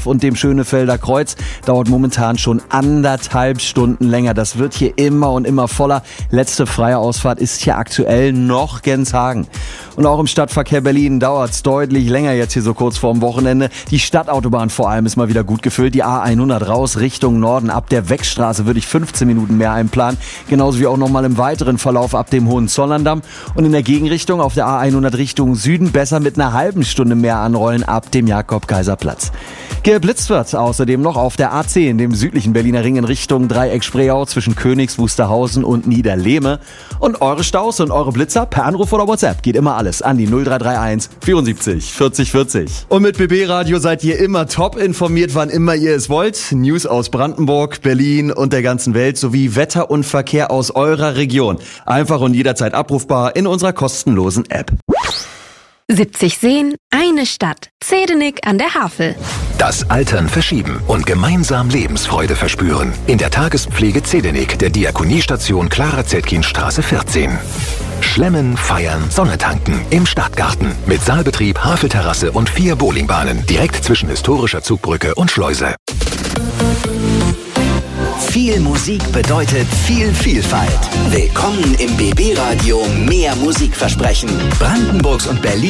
Düsseldorf und dem Schönefelder Kreuz dauert momentan schon 1,5 Stunden länger. Das wird hier immer und immer voller. Letzte freie Ausfahrt ist hier aktuell noch Genshagen. Und auch im Stadtverkehr Berlin dauert es deutlich länger jetzt hier so kurz vorm Wochenende. Die Stadtautobahn vor allem ist mal wieder gut gefüllt. Die A100 raus Richtung Norden. Ab der Weckstraße würde ich 15 Minuten mehr einplanen. Genauso wie auch nochmal im weiteren Verlauf ab dem Hohenzollerndamm. Und in der Gegenrichtung auf der A100 Richtung Süden besser mit einer halben Stunde mehr anrollen ab dem Jakob-Kaiser-Platz. Geblitzt wird außerdem noch auf der A10, dem südlichen Berliner Ring in Richtung Dreieck-Spreeau zwischen Königs, Wusterhausen und Niederlehme. Und eure Staus und eure Blitzer per Anruf oder WhatsApp geht immer alles an die 0331 74 40 40. Und mit BB Radio seid ihr immer top informiert, wann immer ihr es wollt. News aus Brandenburg, Berlin und der ganzen Welt sowie Wetter und Verkehr aus eurer Region. Einfach und jederzeit abrufbar in unserer kostenlosen App. 70 Seen, eine Stadt. Zedenik an der Havel. Das Altern verschieben und gemeinsam Lebensfreude verspüren. In der Tagespflege Zedenik der Diakoniestation Clara-Zetkin-Straße 14. Schlemmen, feiern, Sonne tanken im Stadtgarten. Mit Saalbetrieb, Havelterrasse und 4 Bowlingbahnen. Direkt zwischen historischer Zugbrücke und Schleuse. Viel Musik bedeutet viel Vielfalt. Willkommen im BB Radio Mehr Musikversprechen. Brandenburgs und Berlin